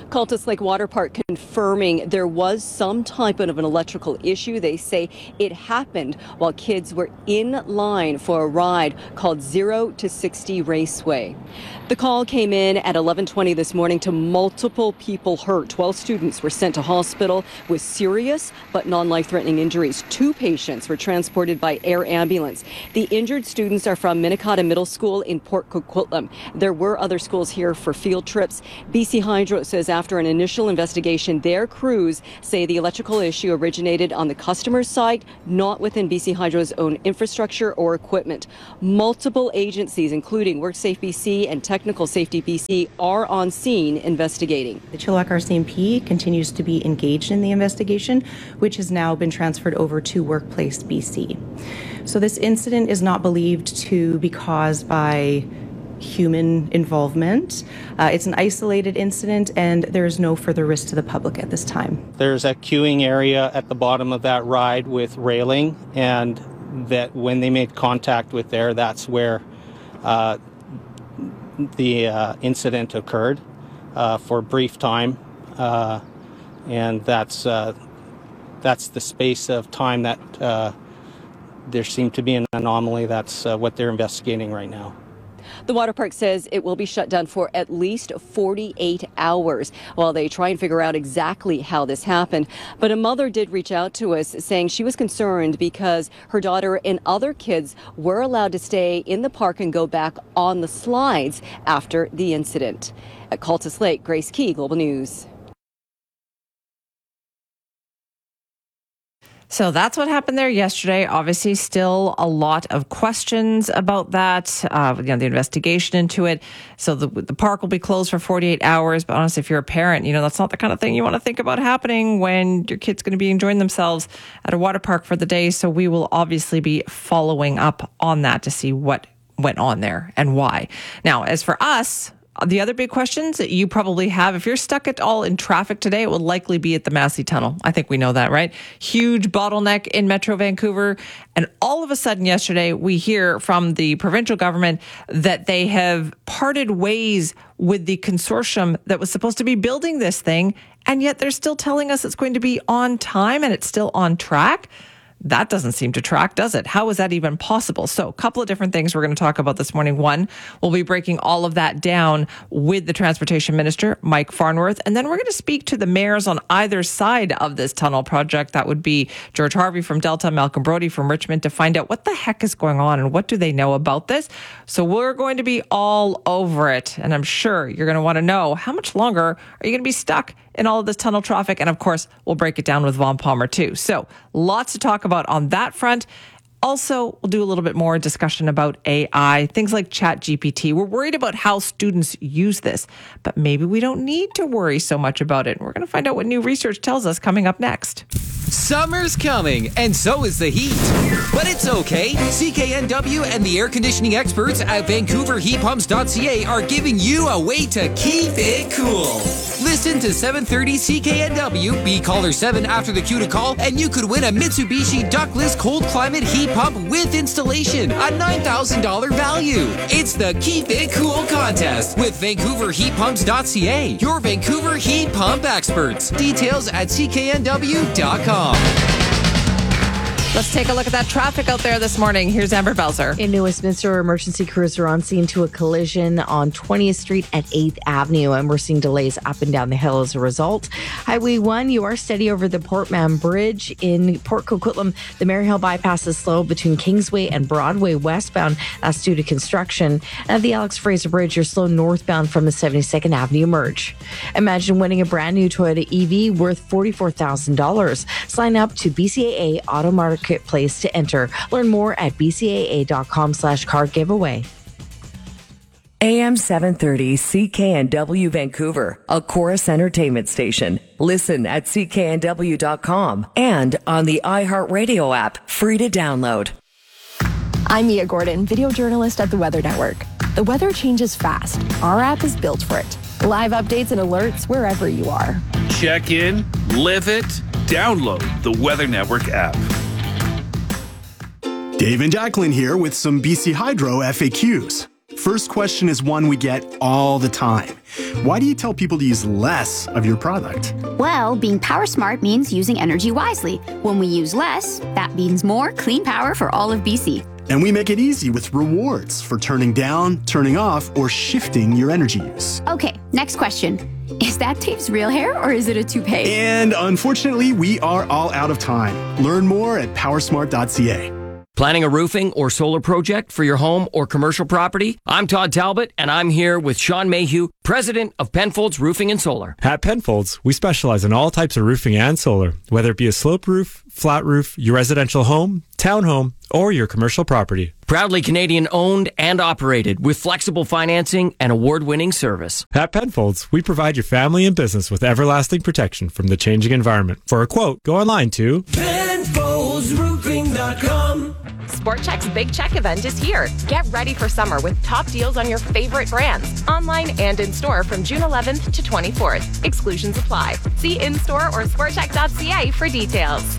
Cultus Lake Water Park confirming there was some type of an electrical issue. They say it happened while kids were in line for a ride called 0 to 60 Raceway. The call came in at 11:20 this morning to multiple people hurt. 12 students were sent to hospital with serious but non-life-threatening injuries. 2 patients were transported by air ambulance. The injured students are from Minnetonka Middle School in Port Coquitlam. There were other schools here for field trips. BC Hydro says after an initial investigation, their crews say the electrical issue originated on the customer's side, not within BC Hydro's own infrastructure or equipment. Multiple agencies, including WorkSafe BC and Technical Safety BC, are on scene investigating. The Chilliwack RCMP continues to be engaged in the investigation, which has now been transferred over to Workplace BC. So this incident is not believed to be caused by human involvement. It's an isolated incident, and there is no further risk to the public at this time. There's a queuing area at the bottom of that ride with railing, and that when they made contact with there, that's where the incident occurred for a brief time, and that's the space of time that there seemed to be an anomaly. That's what they're investigating right now. The water park says it will be shut down for at least 48 hours while they try and figure out exactly how this happened. But a mother did reach out to us saying she was concerned because her daughter and other kids were allowed to stay in the park and go back on the slides after the incident. At Cultus Lake, Grace Key, Global News. So that's what happened there yesterday. Obviously, still a lot of questions about that, the investigation into it. So the park will be closed for 48 hours. But honestly, if you're a parent, that's not the kind of thing you want to think about happening when your kid's going to be enjoying themselves at a water park for the day. So we will obviously be following up on that to see what went on there and why. Now, as for us, the other big questions that you probably have, if you're stuck at all in traffic today, it will likely be at the Massey Tunnel. I think we know that, right? Huge bottleneck in Metro Vancouver. And all of a sudden yesterday, we hear from the provincial government that they have parted ways with the consortium that was supposed to be building this thing. And yet they're still telling us it's going to be on time and it's still on track. That doesn't seem to track, does it? How is that even possible? So a couple of different things we're going to talk about this morning. One, we'll be breaking all of that down with the Transportation Minister, Mike Farnworth. And then we're going to speak to the mayors on either side of this tunnel project. That would be George Harvey from Delta, Malcolm Brody from Richmond, to find out what the heck is going on and what do they know about this. So we're going to be all over it. And I'm sure you're going to want to know, how much longer are you going to be stuck in all of this tunnel traffic? And of course, we'll break it down with Vaughn Palmer too. So lots to talk about on that front. Also, we'll do a little bit more discussion about AI, things like ChatGPT. We're worried about how students use this, but maybe we don't need to worry so much about it. We're going to find out what new research tells us coming up next. Summer's coming, and so is the heat. But it's okay. CKNW and the air conditioning experts at VancouverHeatPumps.ca are giving you a way to keep it cool. Listen to 730 CKNW, be caller 7 after the cue to call, and you could win a Mitsubishi ductless cold climate heat pump with installation, a $9,000 value. It's the Keep It Cool contest with VancouverHeatPumps.ca, your Vancouver heat pump experts. Details at CKNW.com. Let's take a look at that traffic out there this morning. Here's Amber Belzer. In New Westminster, emergency crews are on scene to a collision on 20th Street at 8th Avenue, and we're seeing delays up and down the hill as a result. Highway 1, you are steady over the Port Mann Bridge. In Port Coquitlam, the Maryhill bypass is slow between Kingsway and Broadway westbound. That's due to construction. And at the Alex Fraser Bridge, you're slow northbound from the 72nd Avenue merge. Imagine winning a brand new Toyota EV worth $44,000. Sign up to BCAA Auto Marketplace to enter. Learn more at bcaa.com/car giveaway. AM 730 CKNW Vancouver, a Chorus Entertainment station. Listen at cknw.com and on the iHeartRadio app, free to download. I'm Mia Gordon, video journalist at the Weather Network. The weather changes fast. Our app is built for it. Live updates and alerts wherever you are. Check in, live it, download the Weather Network app. Dave and Jacqueline here with some BC Hydro FAQs. First question is one we get all the time. Why do you tell people to use less of your product? Well, being power smart means using energy wisely. When we use less, that means more clean power for all of BC. And we make it easy with rewards for turning down, turning off, or shifting your energy use. Okay, next question. Is that Dave's real hair or is it a toupee? And unfortunately, we are all out of time. Learn more at powersmart.ca. Planning a roofing or solar project for your home or commercial property? I'm Todd Talbot, and I'm here with Sean Mayhew, president of Penfolds Roofing and Solar. At Penfolds, we specialize in all types of roofing and solar, whether it be a slope roof, flat roof, your residential home, townhome, or your commercial property. Proudly Canadian owned and operated with flexible financing and award-winning service. At Penfolds, we provide your family and business with everlasting protection from the changing environment. For a quote, go online to PenfoldsRoofing.com. Sport Chek's Big Check event is here. Get ready for summer with top deals on your favorite brands, online and in-store from June 11th to 24th. Exclusions apply. See in-store or sportchek.ca for details.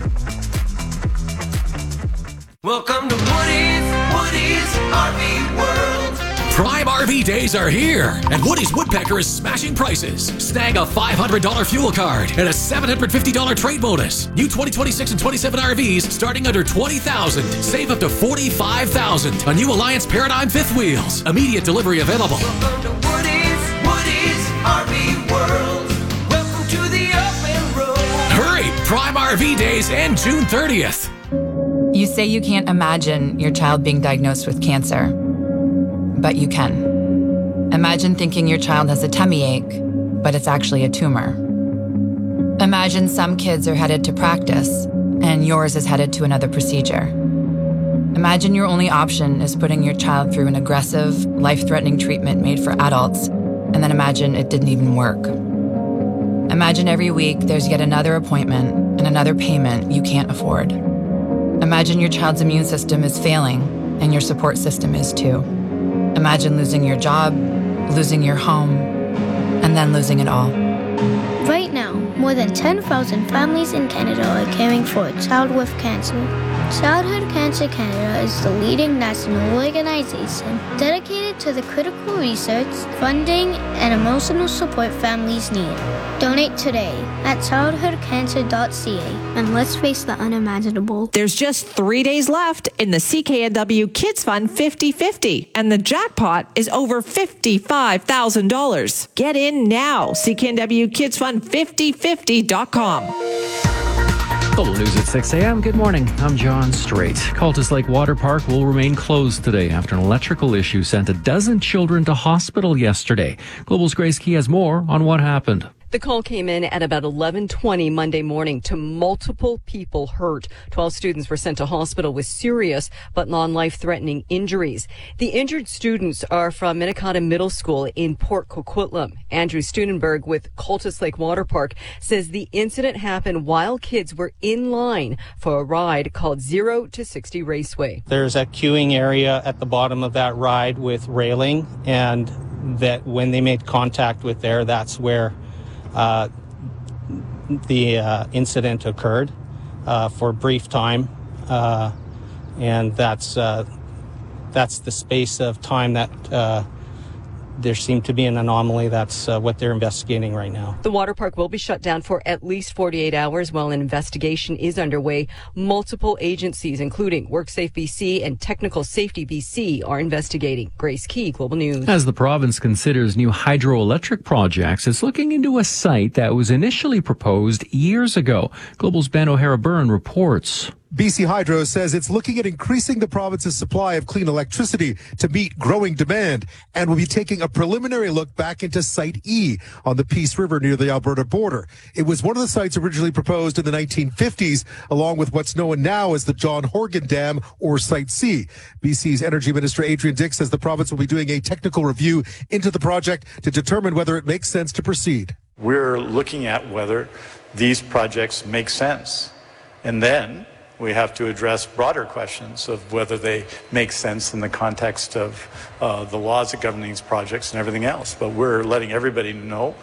Welcome to Woody's RV World. Prime RV days are here, and Woody's Woodpecker is smashing prices. Snag a $500 fuel card and a $750 trade bonus. New 2026 and 27 RVs starting under $20,000. Save up to $45,000 on new Alliance Paradigm fifth wheels. Immediate delivery available. Welcome to Woody's RV World. Welcome to the open road. Hurry! Prime RV days end June 30th. You say you can't imagine your child being diagnosed with cancer, but you can. Imagine thinking your child has a tummy ache, but it's actually a tumor. Imagine some kids are headed to practice, and yours is headed to another procedure. Imagine your only option is putting your child through an aggressive, life-threatening treatment made for adults, and then imagine it didn't even work. Imagine every week there's yet another appointment and another payment you can't afford. Imagine your child's immune system is failing, and your support system is too. Imagine losing your job, losing your home, and then losing it all. Right now, more than 10,000 families in Canada are caring for a child with cancer. Childhood Cancer Canada is the leading national organization dedicated to the critical research, funding, and emotional support families need. Donate today at childhoodcancer.ca and let's face the unimaginable. There's just 3 days left in the CKNW Kids Fund 50/50, and the jackpot is over $55,000. Get in now. CKNWKidsFund5050.com. Global News at 6 a.m. Good morning. I'm John Strait. Cultus Lake Water Park will remain closed today after an electrical issue sent a dozen children to hospital yesterday. Global's Grace Key has more on what happened. The call came in at about 11:20 Monday morning to multiple people hurt. 12 students were sent to hospital with serious but non-life-threatening injuries. The injured students are from Minnetonka Middle School in Port Coquitlam. Andrew Studenberg with Cultus Lake Water Park says the incident happened while kids were in line for a ride called 0 to 60 Raceway. There's a queuing area at the bottom of that ride with railing, and that when they made contact with there, that's where the incident occurred for a brief time, and that's the space of time that there seemed to be an anomaly. That's what they're investigating right now. The water park will be shut down for at least 48 hours while an investigation is underway. Multiple agencies, including WorkSafe BC and Technical Safety BC, are investigating. Grace Key, Global News. As the province considers new hydroelectric projects, it's looking into a site that was initially proposed years ago. Global's Ben O'Hara-Byrne reports. BC Hydro says it's looking at increasing the province's supply of clean electricity to meet growing demand and will be taking a preliminary look back into Site E on the Peace River near the Alberta border. It was one of the sites originally proposed in the 1950s, along with what's known now as the John Horgan Dam, or Site C. BC's Energy Minister Adrian Dix says the province will be doing a technical review into the project to determine whether it makes sense to proceed. We're looking at whether these projects make sense, and then we have to address broader questions of whether they make sense in the context of the laws that govern these projects and everything else. But we're letting everybody know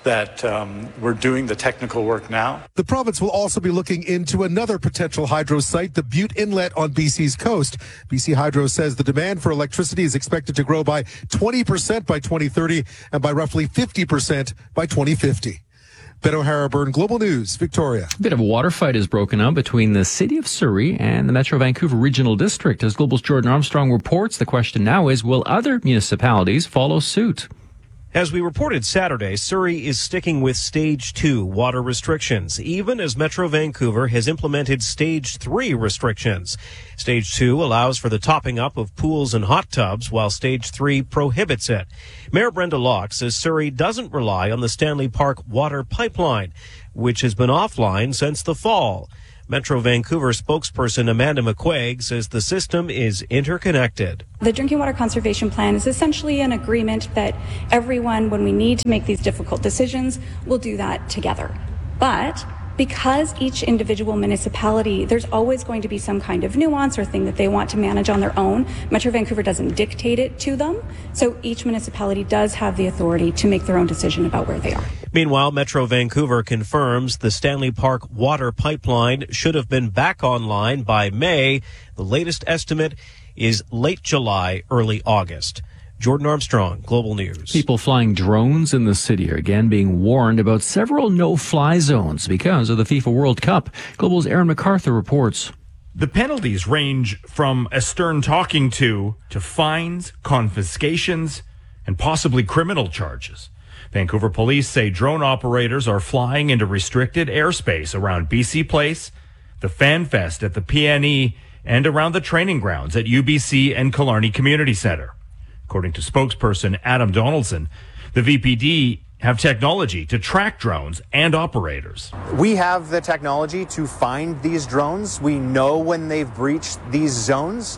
that we're doing the technical work now. The province will also be looking into another potential hydro site, the Butte Inlet on BC's coast. BC Hydro says the demand for electricity is expected to grow by 20% by 2030 and by roughly 50% by 2050. Ben O'Hara, Byrne Global News, Victoria. A bit of a water fight has broken out between the City of Surrey and the Metro Vancouver Regional District. As Global's Jordan Armstrong reports, the question now is, will other municipalities follow suit? As we reported Saturday, Surrey is sticking with Stage 2 water restrictions, even as Metro Vancouver has implemented Stage 3 restrictions. Stage 2 allows for the topping up of pools and hot tubs, while Stage 3 prohibits it. Mayor Brenda Locke says Surrey doesn't rely on the Stanley Park water pipeline, which has been offline since the fall. Metro Vancouver spokesperson Amanda McQuaig says the system is interconnected. The Drinking Water Conservation Plan is essentially an agreement that everyone, when we need to make these difficult decisions, will do that together. But because each individual municipality, there's always going to be some kind of nuance or thing that they want to manage on their own. Metro Vancouver doesn't dictate it to them. So each municipality does have the authority to make their own decision about where they are. Meanwhile, Metro Vancouver confirms the Stanley Park water pipeline should have been back online by May. The latest estimate is late July, early August. Jordan Armstrong, Global News. People flying drones in the city are again being warned about several no-fly zones because of the FIFA World Cup. Global's Aaron MacArthur reports. The penalties range from a stern talking to fines, confiscations, and possibly criminal charges. Vancouver police say drone operators are flying into restricted airspace around BC Place, the Fan Fest at the PNE, and around the training grounds at UBC and Killarney Community Centre. According to spokesperson Adam Donaldson, the VPD have technology to track drones and operators. We have the technology to find these drones. We know when they've breached these zones.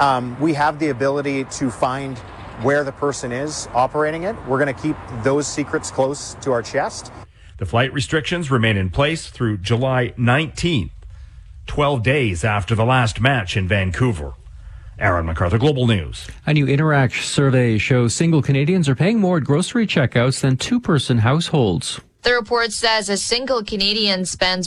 We have the ability to find where the person is operating it. We're going to keep those secrets close to our chest. The flight restrictions remain in place through July 19th, 12 days after the last match in Vancouver. Aaron MacArthur, Global News. A new Interact survey shows single Canadians are paying more at grocery checkouts than two-person households. The report says a single Canadian spends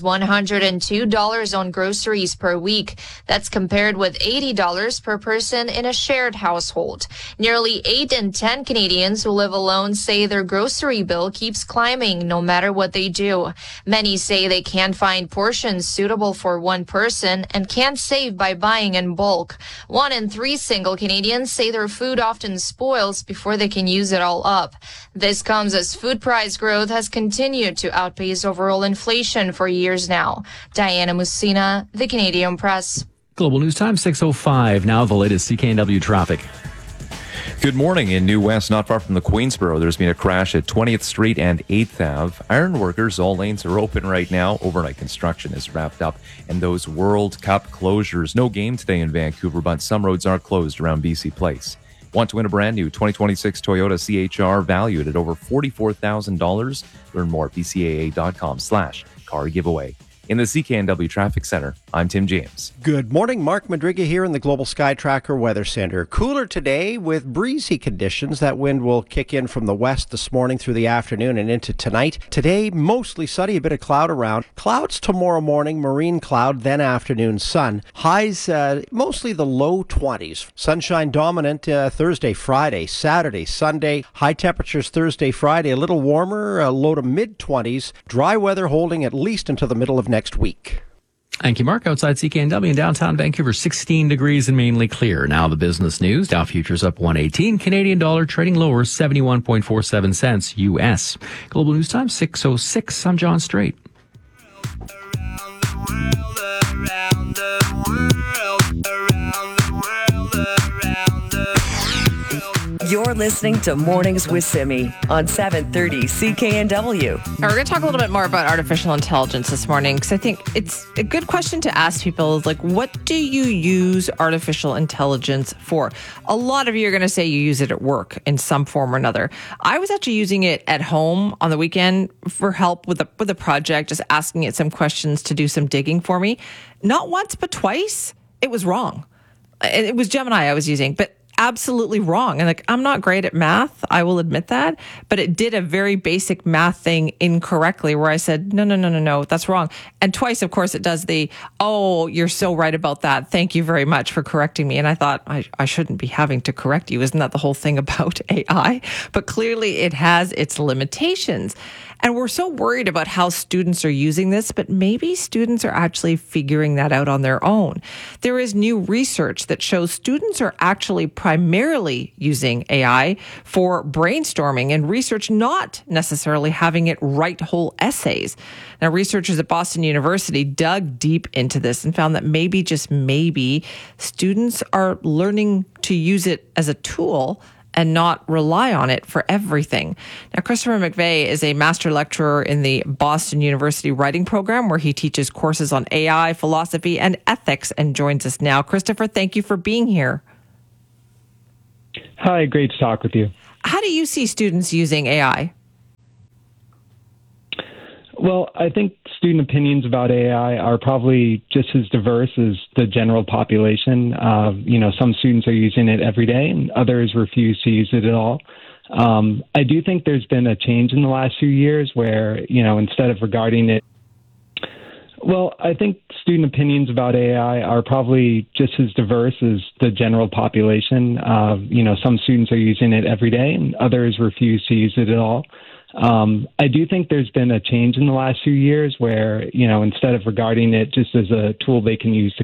$102 on groceries per week. That's compared with $80 per person in a shared household. Nearly 8 in 10 Canadians who live alone say their grocery bill keeps climbing no matter what they do. Many say they can't find portions suitable for one person and can't save by buying in bulk. 1 in 3 single Canadians say their food often spoils before they can use it all up. This comes as food price growth has continued to outpace overall inflation for years now. Diana Musina, The Canadian Press. Global News Time 6:05. Now the latest CKNW traffic. Good morning. In New West, not far from the Queensboro, there's been a crash at 20th Street and 8th Ave. Ironworkers, all lanes are open right now. Overnight construction is wrapped up. And those World Cup closures. No game today in Vancouver, but some roads are closed around BC Place. Want to win a brand new 2026 Toyota CHR valued at over $44,000? Learn more at bcaa.com/car giveaway. In the CKNW Traffic Center, I'm Tim James. Good morning. Mark Madriga here in the Global Sky Tracker Weather Center. Cooler today with breezy conditions. That wind will kick in from the west this morning through the afternoon and into tonight. Today, mostly sunny, a bit of cloud around. Clouds tomorrow morning, marine cloud, then afternoon sun. Highs mostly the low 20s. Sunshine dominant Thursday, Friday, Saturday, Sunday. High temperatures Thursday, Friday, a little warmer, low to mid-20s. Dry weather holding at least until the middle of next week. Thank you, Mark. Outside CKNW in downtown Vancouver, 16 degrees and mainly clear. Now the business news. Dow futures up 118. Canadian dollar trading lower, 71.47 cents U.S. Global News Time 6:06. I'm John Strait. You're listening to Mornings with Simi on 730 CKNW. We're going to talk a little bit more about artificial intelligence this morning because I think it's a good question to ask people is like, what do you use artificial intelligence for? A lot of you are going to say you use it at work in some form or another. I was actually using it at home on the weekend for help with a project, just asking it some questions to do some digging for me. Not once, but twice, it was wrong. It was Gemini I was using, but absolutely wrong. And like, I'm not great at math, I will admit that, but it did a very basic math thing incorrectly where I said, no, that's wrong. And twice, of course, it does oh, you're so right about that. Thank you very much for correcting me. And I thought, I shouldn't be having to correct you. Isn't that the whole thing about AI? But clearly it has its limitations. And we're so worried about how students are using this, but maybe students are actually figuring that out on their own. There is new research that shows students are actually primarily using AI for brainstorming and research, not necessarily having it write whole essays. Now, researchers at Boston University dug deep into this and found that maybe, just maybe, students are learning to use it as a tool and not rely on it for everything. Now, Christopher McVeigh is a master lecturer in the Boston University Writing Program, where he teaches courses on AI, philosophy, and ethics, and joins us now. Christopher, thank you for being here. Hi, great to talk with you. How do you see students using AI? Well, I think student opinions about AI are probably just as diverse as the general population. Some students are using it every day and others refuse to use it at all. I do think there's been a change in the last few years where, instead of regarding it, well, I think student opinions about AI are probably just as diverse as the general population. Some students are using it every day and others refuse to use it at all. I do think there's been a change in the last few years where, instead of regarding it just as a tool they can use to